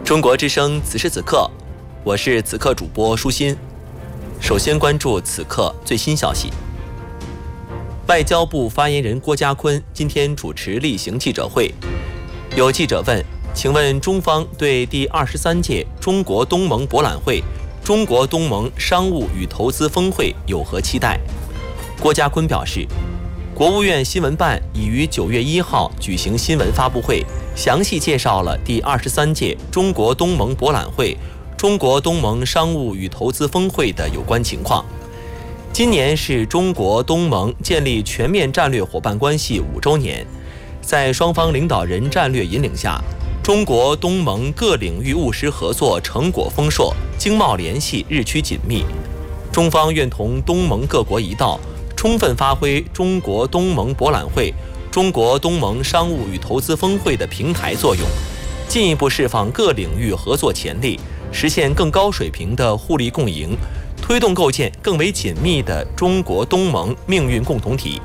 中国之声此时此刻，我是此刻主播舒心。首先关注此刻最新消息。外交部发言人郭家坤今天主持例行记者会，有记者问：请问中方对第23届中国东盟博览会、中国东盟商务与投资峰会有何期待？郭家坤表示，国务院新闻办已于9月1号举行新闻发布会，详细介绍了第23届中国东盟博览会、中国东盟商务与投资峰会的有关情况。今年是中国东盟建立全面战略伙伴关系5周年，在双方领导人战略引领下，中国东盟各领域务实合作成果丰硕，经贸联系日趋紧密。中方愿同东盟各国一道，充分发挥中国东盟博览会、中国东盟商务与投资峰会的平台作用，进一步释放各领域合作潜力，实现更高水平的互利共赢，推动构建更为紧密的中国东盟命运共同体。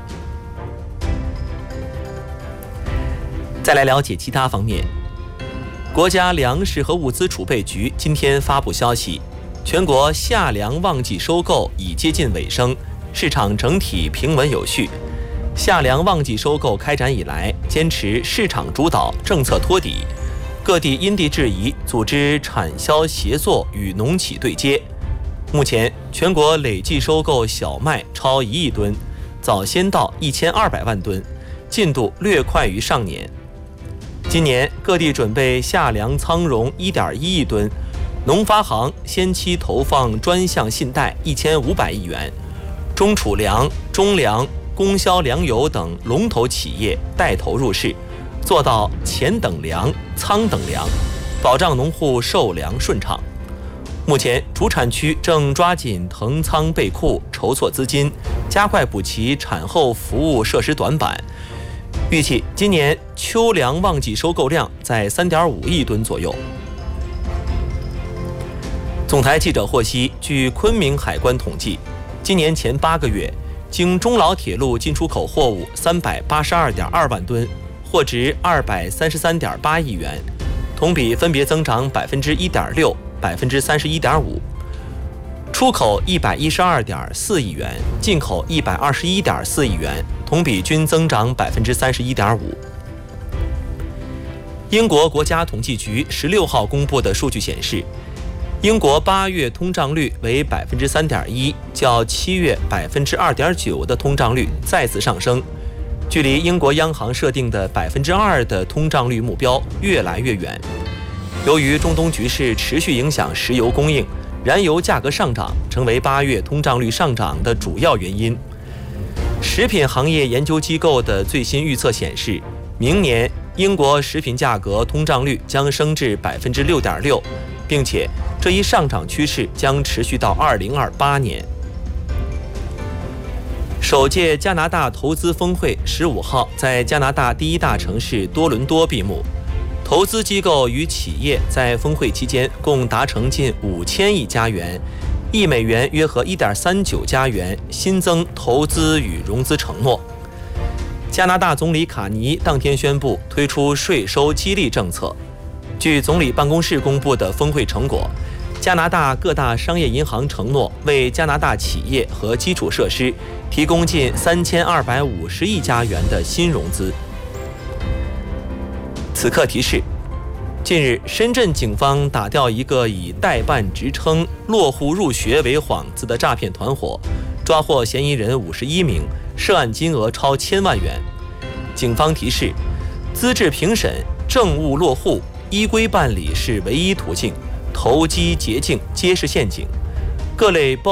再来了解其他方面。国家粮食和物资储备局今天发布消息，全国夏粮旺季收购已接近尾声，市场整体平稳有序。夏粮旺季收购开展以来，坚持市场主导、政策托底，各地因地制宜组织产销协作与农企对接。目前，全国累计收购小麦超1亿吨，早先到1200万吨，进度略快于上年。今年各地准备夏粮仓容1.1亿吨，农发行先期投放专项信贷1500亿元，中储粮、中粮、供销粮油等龙头企业带头入市，做到钱等粮、仓等粮，保障农户售粮顺畅。目前主产区正抓紧腾仓备库，筹措资金，加快补齐产后服务设施短板。预计今年秋粮旺季收购量在3.5亿吨左右。总台记者获悉，据昆明海关统计，今年前8个月，经中老铁路进出口货物382.2万吨，货值233.8亿元，同比分别增长1.6%、31.5%。出口112.4亿元，进口121.4亿元，同比均增长31.5%。英国国家统计局16号公布的数据显示，英国8月通胀率为3.1%，较7月2.9%的通胀率再次上升，距离英国央行设定的2%的通胀率目标越来越远。由于中东局势持续影响石油供应，燃油价格上涨成为8月通胀率上涨的主要原因。食品行业研究机构的最新预测显示，明年英国食品价格通胀率将升至6.6%，并且这一上涨趋势将持续到2028年。首届加拿大投资峰会15号在加拿大第一大城市多伦多闭幕。投资机构与企业在峰会期间共达成近5000亿加元，1美元约合1.39加元新增投资与融资承诺。加拿大总理卡尼当天宣布推出税收激励政策。据总理办公室公布的峰会成果，加拿大各大商业银行承诺为加拿大企业和基础设施提供近3250亿加元的新融资。此刻提示：近日，深圳警方打掉一个以代办职称落户入学为幌子的诈骗团伙，抓获嫌疑人51名，涉案金额超1000万元。警方提示：资质评审、政务落户、依规办理是唯一途径，投机捷径皆是陷阱。各类包